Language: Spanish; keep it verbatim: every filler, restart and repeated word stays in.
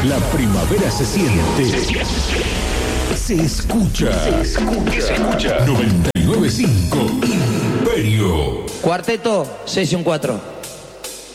La primavera se siente. Se escucha. Se escucha. Se escucha. noventa y nueve punto cinco Imperio. Cuarteto, sesión cuatro.